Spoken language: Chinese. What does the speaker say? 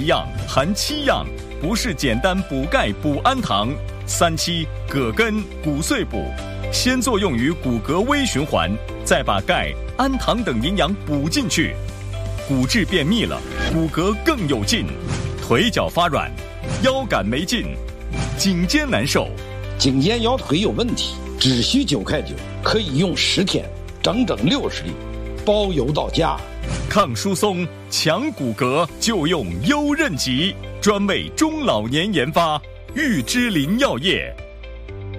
样含7样，不是简单补钙补氨糖。3期葛根骨碎补，先作用于骨骼微循环，再把钙、氨糖等营养补进去，骨质变密了，骨骼更有劲，腿脚发软，腰杆没劲，颈肩难受， 颈肩腰腿有问题，只需9块9，可以用10天，整整60粒，包邮到家。 抗疏松、强骨骼就用优韧极，专为中老年研发，玉芝林药业。